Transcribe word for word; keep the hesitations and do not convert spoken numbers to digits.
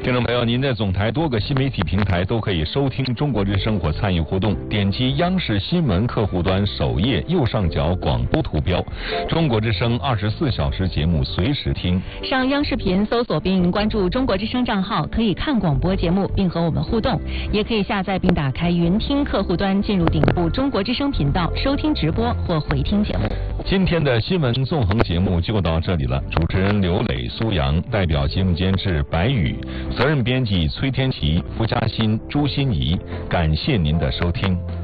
听众朋友，您在总台多个新媒体平台都可以收听中国之声或参与互动，点击央视新闻客户端首页右上角广播图标，中国之声二十四小时节目随时听。 上央视频搜索并关注中国之声账号，可以看广播节目并和我们互动，也可以下载并打开云听客户端，进入顶部中国之声频道收听直播或回听节目。 今天的新闻纵横节目就到这里了，主持人刘磊、苏阳，代表节目监制白宇，责任编辑崔天琪、付嘉欣、朱心怡，感谢您的收听。